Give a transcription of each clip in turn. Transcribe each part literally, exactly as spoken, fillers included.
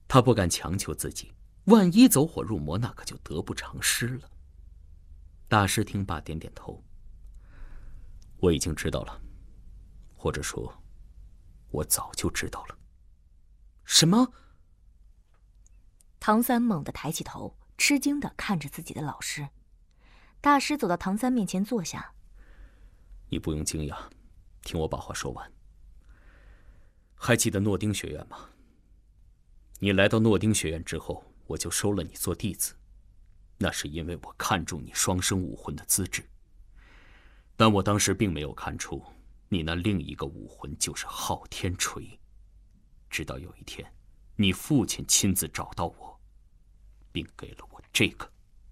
他不敢强求自己，万一走火入魔，那可就得不偿失了。大师听罢点点头：“我已经知道了，或者说，我早就知道了。”什么？ 唐三猛地抬起头，吃惊地看着自己的老师。大师走到唐三面前坐下：“ 你不用惊讶，听我把话说完。还记得诺丁学院吗？你来到诺丁学院之后，我就收了你做弟子，那是因为我看中你双生武魂的资质。但我当时并没有看出你那另一个武魂就是昊天锤。直到有一天，你父亲亲自找到我，并给了我这个。”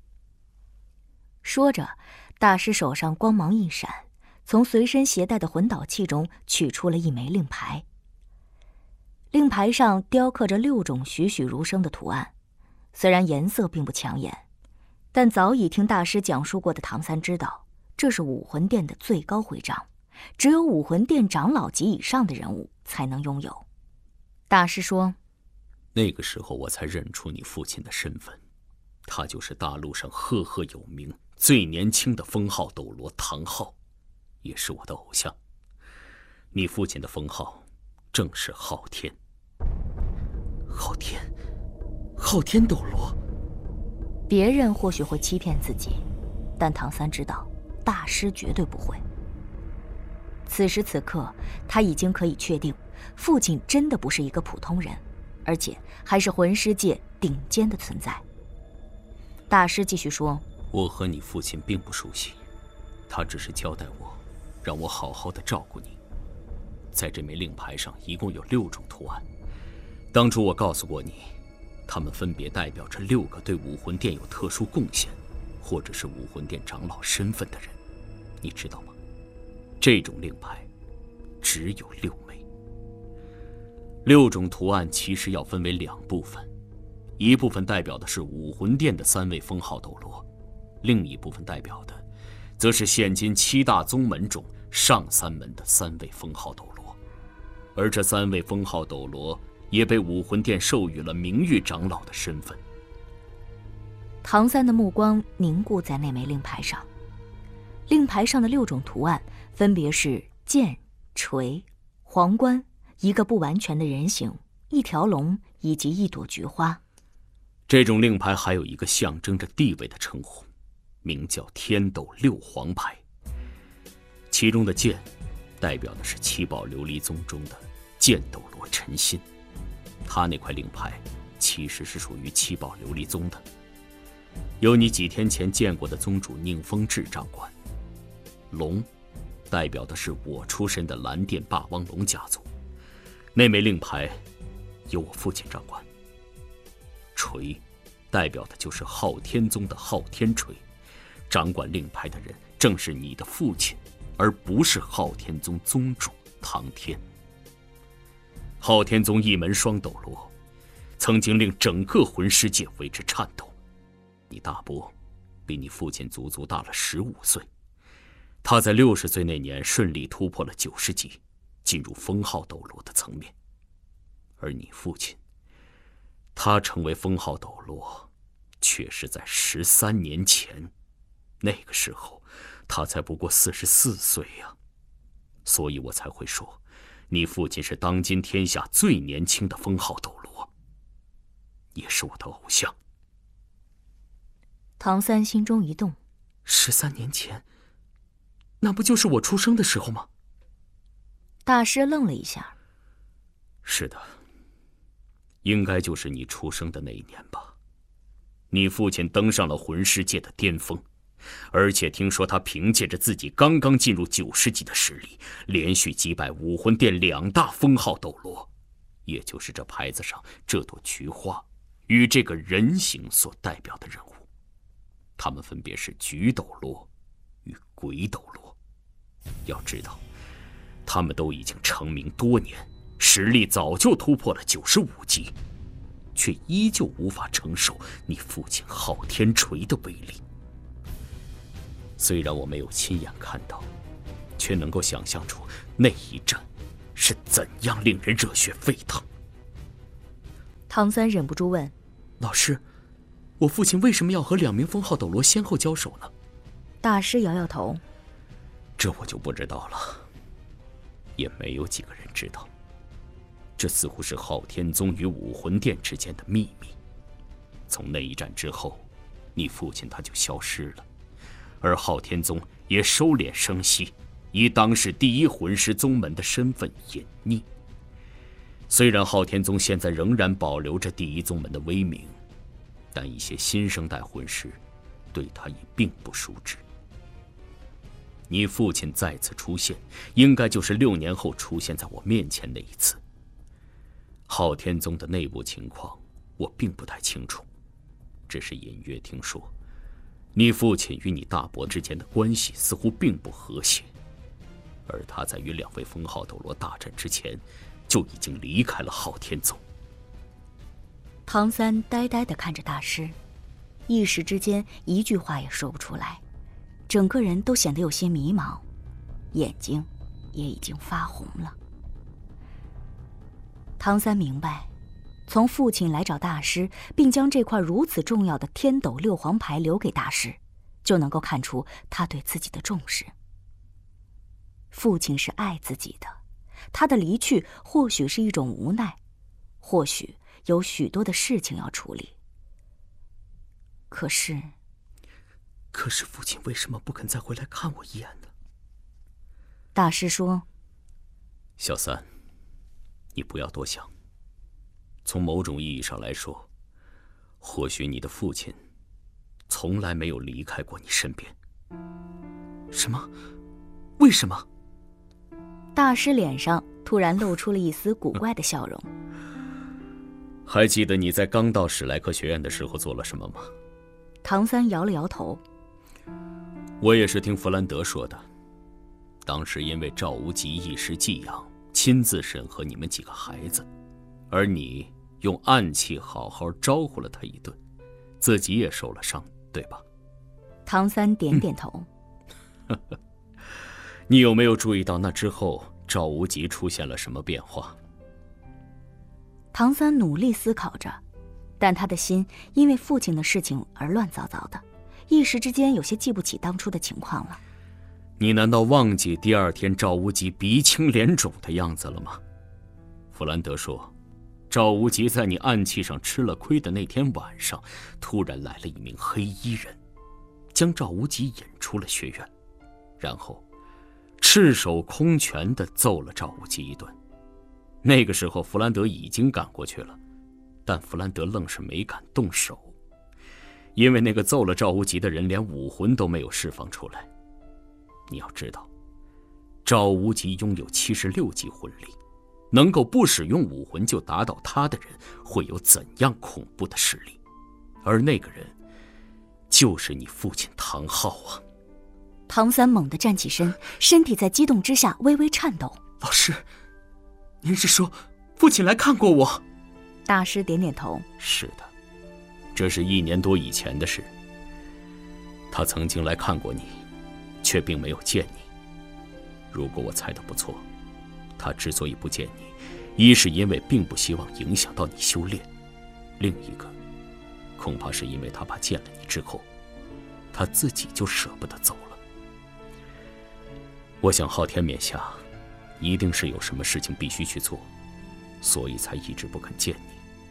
说着，大师手上光芒一闪，从随身携带的魂导器中取出了一枚令牌。令牌上雕刻着六种栩栩如生的图案，虽然颜色并不抢眼，但早已听大师讲述过的唐三知道，这是武魂殿的最高徽章，只有武魂殿长老级以上的人物才能拥有。大师说：“ 那个时候我才认出你父亲的身份，他就是大陆上赫赫有名、最年轻的封号斗罗唐昊，也是我的偶像。你父亲的封号正是昊天。”昊天，昊天斗罗。 别人或许会欺骗自己，但唐三知道，大师绝对不会。此时此刻，他已经可以确定，父亲真的不是一个普通人，而且还是魂师界顶尖的存在。大师继续说：“ 我和你父亲并不熟悉，他只是交代我，让我好好的照顾你。在这枚令牌上一共有六种图案，当初我告诉过你，他们分别代表着六个对武魂殿有特殊贡献，或者是武魂殿长老身份的人，你知道吗？这种令牌只有六枚。六种图案其实要分为两部分，一部分代表的是武魂殿的三位封号斗罗，另一部分代表的则是现今七大宗门中上三门的三位封号斗罗，而这三位封号斗罗也被武魂殿授予了名誉长老的身份。” 唐三的目光凝固在那枚令牌上，令牌上的六种图案分别是剑、锤、皇冠、一个不完全的人形、一条龙以及一朵菊花。 这种令牌还有一个象征着地位的称呼，名叫天斗六皇牌。其中的剑代表的是七宝琉璃宗中的剑斗罗陈心，他那块令牌其实是属于七宝琉璃宗的，有你几天前见过的宗主宁风致掌管。龙代表的是我出身的蓝电霸王龙家族，那枚令牌由我父亲掌管。锤代表的就是昊天宗的昊天锤，掌管令牌的人正是你的父亲，而不是昊天宗宗主唐天。昊天宗一门双斗罗，曾经令整个魂师界为之颤抖。你大伯比你父亲足足大了十五岁，他在六十岁那年顺利突破了九十级，进入封号斗罗的层面。而你父亲，他成为封号斗罗，却是在十三年前，那个时候他才不过四十四岁呀、啊。所以我才会说，你父亲是当今天下最年轻的封号斗罗，也是我的偶像。 唐三心中一动， 十三年前，那不就是我出生的时候吗？ 大师愣了一下。 是的，应该就是你出生的那一年吧。你父亲登上了魂师界的巅峰，而且听说他凭借着自己刚刚进入九十级的实力，连续击败武魂殿两大封号斗罗，也就是这牌子上这朵菊花与这个人形所代表的人物。他们分别是菊斗罗与鬼斗罗。要知道，他们都已经成名多年，实力早就突破了九十五级，却依旧无法承受你父亲昊天锤的威力。虽然我没有亲眼看到，却能够想象出那一战是怎样令人热血沸腾。 唐三忍不住问：“ 老师，我父亲为什么要和两名封号斗罗先后交手呢？” 大师摇摇头：“ 这我就不知道了，也没有几个人知道。这似乎是昊天宗与武魂殿之间的秘密。从那一战之后，你父亲他就消失了，而昊天宗也收敛声息，以当世第一魂师宗门的身份隐匿。虽然昊天宗现在仍然保留着第一宗门的威名，但一些新生代魂师对他已并不熟知。你父亲再次出现，应该就是六年后出现在我面前那一次。昊天宗的内部情况我并不太清楚，只是隐约听说，你父亲与你大伯之间的关系似乎并不和谐，而他在与两位封号斗罗大战之前，就已经离开了昊天宗。 唐三呆呆地看着大师，一时之间一句话也说不出来，整个人都显得有些迷茫，眼睛也已经发红了。唐三明白，从父亲来找大师，并将这块如此重要的天斗六黄牌留给大师，就能够看出他对自己的重视。父亲是爱自己的，他的离去或许是一种无奈，或许有许多的事情要处理。可是， 可是父亲为什么不肯再回来看我一眼呢？ 大师说：“ 小三，你不要多想。从某种意义上来说，或许你的父亲从来没有离开过你身边。”什么？为什么？ 大师脸上突然露出了一丝古怪的笑容。 还记得你在刚到史莱克学院的时候做了什么吗？ 唐三摇了摇头。 我也是听弗兰德说的。当时因为赵无极一时寄养，亲自审核你们几个孩子，而你用暗器好好招呼了他一顿，自己也受了伤，对吧？ 唐三点点头。 嗯你有没有注意到那之后赵无极出现了什么变化？ 唐三努力思考着，但他的心因为父亲的事情而乱糟糟的，一时之间有些记不起当初的情况了。 你难道忘记第二天赵无极鼻青脸肿的样子了吗？弗兰德说，赵无极在你暗器上吃了亏的那天晚上，突然来了一名黑衣人，将赵无极引出了学院，然后赤手空拳地揍了赵无极一顿。那个时候弗兰德已经赶过去了，但弗兰德愣是没敢动手，因为那个揍了赵无极的人连武魂都没有释放出来。你要知道，赵无极拥有七十六级魂力，能够不使用武魂就打倒他的人会有怎样恐怖的实力？而那个人就是你父亲唐昊啊！ 唐三猛地站起身，身体在激动之下微微颤抖。 老师，您是说父亲来看过我？ 大师点点头。 是的，这是一年多以前的事。他曾经来看过你，却并没有见你。如果我猜得不错，他之所以不见你，一是因为并不希望影响到你修炼，另一个恐怕是因为他怕见了你之后，他自己就舍不得走了。我想昊天冕下一定是有什么事情必须去做，所以才一直不肯见你。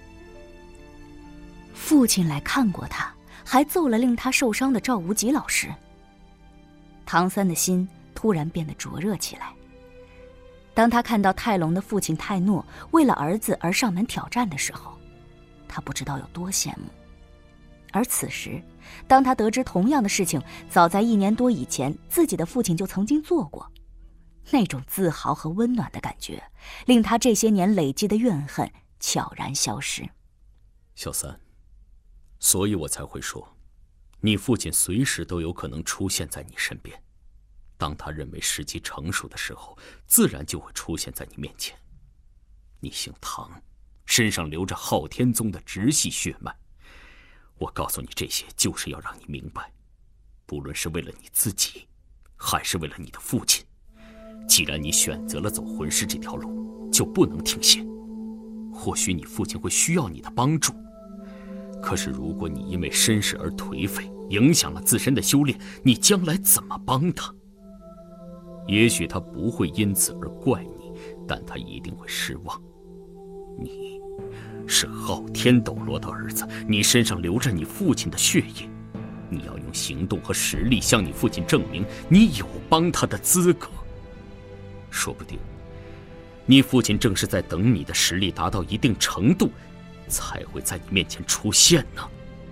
父亲来看过他，还揍了令他受伤的赵无极老师。唐三的心突然变得灼热起来。当他看到泰隆的父亲泰诺为了儿子而上门挑战的时候，他不知道有多羡慕。而此时，当他得知同样的事情早在一年多以前自己的父亲就曾经做过，那种自豪和温暖的感觉令他这些年累积的怨恨悄然消失。 小三，所以我才会说，你父亲随时都有可能出现在你身边，当他认为时机成熟的时候，自然就会出现在你面前。你姓唐，身上流着昊天宗的直系血脉，我告诉你这些，就是要让你明白，不论是为了你自己，还是为了你的父亲，既然你选择了走魂师这条路，就不能停歇。 或许你父亲会需要你的帮助。可是如果你因为身世而颓废，影响了自身的修炼，你将来怎么帮他？也许他不会因此而怪你，但他一定会失望。你是昊天斗罗的儿子，你身上流着你父亲的血液，你要用行动和实力向你父亲证明你有帮他的资格。说不定你父亲正是在等你的实力达到一定程度，才会在你面前出现呢。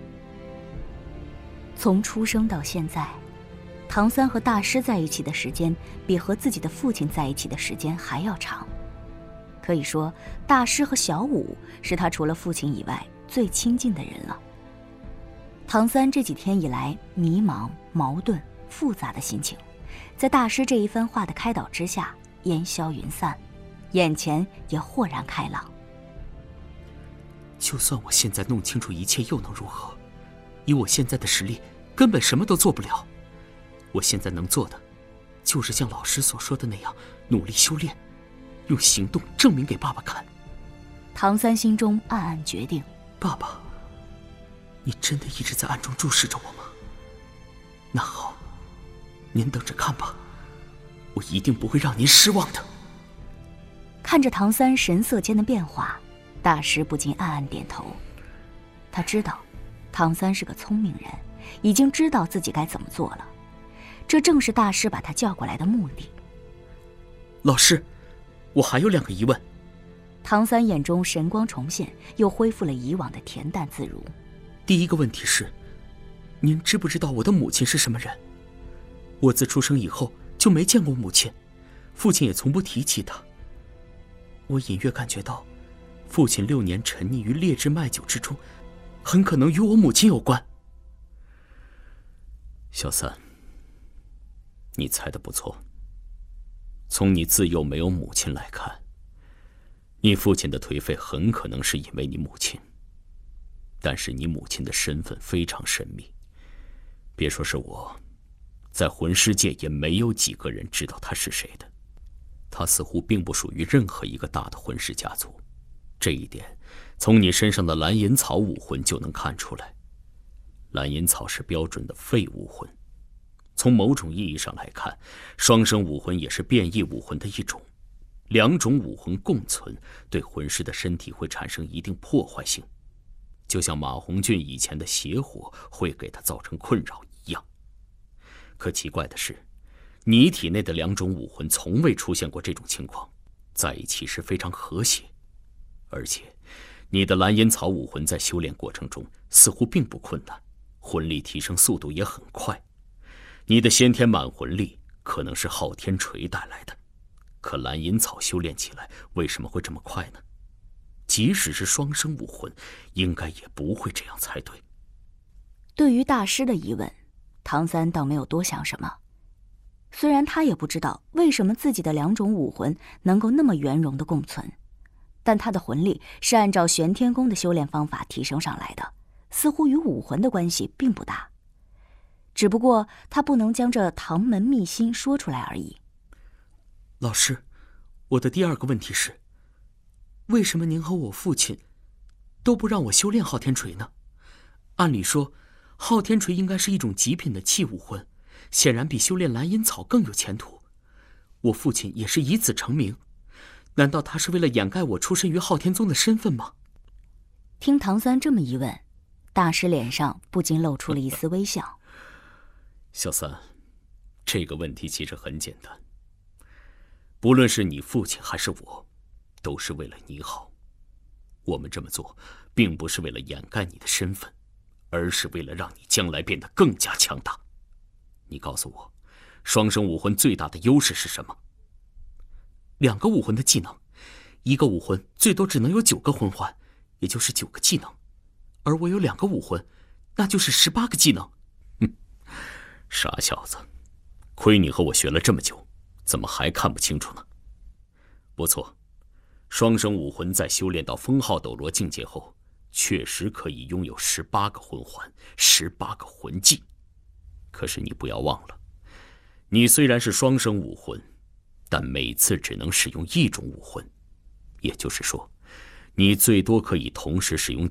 从出生到现在，唐三和大师在一起的时间比和自己的父亲在一起的时间还要长。可以说，大师和小五是他除了父亲以外最亲近的人了。唐三这几天以来迷茫、矛盾、复杂的心情，在大师这一番话的开导之下烟消云散，眼前也豁然开朗。 就算我现在弄清楚一切又能如何？以我现在的实力，根本什么都做不了。我现在能做的，就是像老师所说的那样，努力修炼，用行动证明给爸爸看。 唐三心中暗暗决定： 爸爸，你真的一直在暗中注视着我吗？那好，您等着看吧，我一定不会让您失望的。 看着唐三神色间的变化，大师不禁暗暗点头。他知道唐三是个聪明人，已经知道自己该怎么做了。这正是大师把他叫过来的目的。 老师，我还有两个疑问。 唐三眼中神光重现，又恢复了以往的恬淡自如。 第一个问题是，您知不知道我的母亲是什么人？我自出生以后就没见过母亲，父亲也从不提起她。我隐约感觉到，父亲六年沉溺于劣质卖酒之中，很可能与我母亲有关。小三，你猜得不错。从你自幼没有母亲来看，你父亲的颓废很可能是因为你母亲。但是你母亲的身份非常神秘，别说是我，在魂师界也没有几个人知道她是谁的。她似乎并不属于任何一个大的魂师家族，这一点从你身上的蓝银草武魂就能看出来。蓝银草是标准的废武魂，从某种意义上来看，双生武魂也是变异武魂的一种。两种武魂共存，对魂师的身体会产生一定破坏性，就像马红俊以前的邪火会给他造成困扰一样。可奇怪的是，你体内的两种武魂从未出现过这种情况，在一起时非常和谐。而且你的蓝银草武魂在修炼过程中似乎并不困难，魂力提升速度也很快。你的先天满魂力可能是昊天锤带来的，可蓝银草修炼起来为什么会这么快呢？即使是双生武魂，应该也不会这样才对。 对于大师的疑问，唐三倒没有多想什么。虽然他也不知道为什么自己的两种武魂能够那么圆融的共存，但他的魂力是按照玄天宫的修炼方法提升上来的，似乎与武魂的关系并不大。只不过他不能将这唐门秘辛说出来而已。 老师，我的第二个问题是，为什么您和我父亲都不让我修炼昊天锤呢？按理说，昊天锤应该是一种极品的器武魂，显然比修炼蓝银草更有前途。我父亲也是以此成名，难道他是为了掩盖我出身于昊天宗的身份吗？ 听唐三这么一问，大师脸上不禁露出了一丝微笑。 小三，这个问题其实很简单。不论是你父亲还是我，都是为了你好。我们这么做，并不是为了掩盖你的身份，而是为了让你将来变得更加强大。你告诉我，双生武魂最大的优势是什么？两个武魂的技能，一个武魂最多只能有九个魂环，也就是九个技能，而我有两个武魂，那就是十八个技能。哼，傻小子，亏你和我学了这么久，怎么还看不清楚呢？不错，双生武魂在修炼到封号斗罗境界后，确实可以拥有十八个魂环，十八个魂技。可是你不要忘了，你虽然是双生武魂，但每次只能使用一种武魂，也就是说， 你最多可以同时使用